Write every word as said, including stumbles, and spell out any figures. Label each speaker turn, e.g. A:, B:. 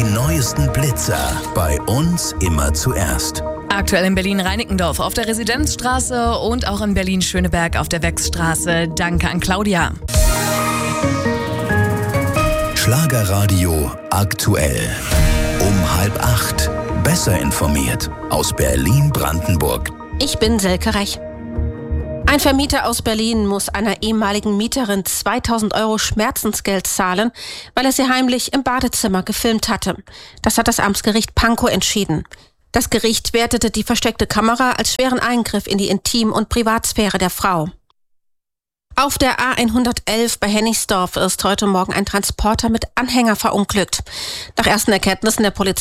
A: Die neuesten Blitzer bei uns immer zuerst.
B: Aktuell in Berlin-Reinickendorf auf der Residenzstraße und auch in Berlin-Schöneberg auf der Wechsstraße. Danke an Claudia.
A: Schlagerradio aktuell. Um halb acht. Besser informiert aus Berlin-Brandenburg.
C: Ich bin Selke Rech. Ein Vermieter aus Berlin muss einer ehemaligen Mieterin zweitausend Euro Schmerzensgeld zahlen, weil er sie heimlich im Badezimmer gefilmt hatte. Das hat das Amtsgericht Pankow entschieden. Das Gericht wertete die versteckte Kamera als schweren Eingriff in die Intim- und Privatsphäre der Frau. Auf der A hundertelf bei Hennigsdorf ist heute Morgen ein Transporter mit Anhänger verunglückt. Nach ersten Erkenntnissen der Polizei